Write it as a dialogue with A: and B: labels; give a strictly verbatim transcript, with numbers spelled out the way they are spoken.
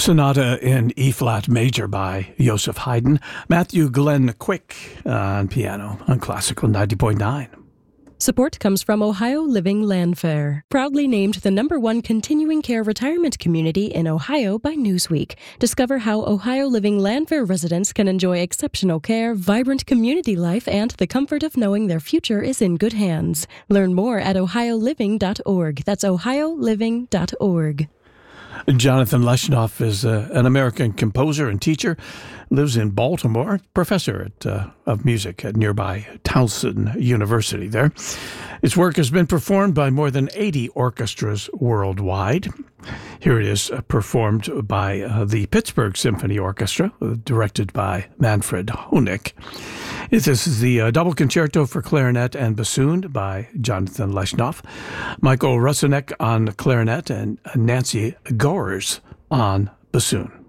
A: Sonata in E-flat major by Joseph Haydn. Matthew Glenn Quick on piano on Classical ninety point nine.
B: Support comes from Ohio Living Landfair, proudly named the number one continuing care retirement community in Ohio by Newsweek. Discover how Ohio Living Landfair residents can enjoy exceptional care, vibrant community life, and the comfort of knowing their future is in good hands. Learn more at ohio living dot org. That's ohio living dot org.
A: Jonathan Leshnoff is uh, an American composer and teacher, lives in Baltimore, professor at, uh, of music at nearby Towson University there. His work has been performed by more than eighty orchestras worldwide. Here it is uh, performed by uh, the Pittsburgh Symphony Orchestra, uh, directed by Manfred Honeck. This is the uh, double concerto for clarinet and bassoon by Jonathan Leshnoff, Michael Rusinek on clarinet, and Nancy Gowers on bassoon.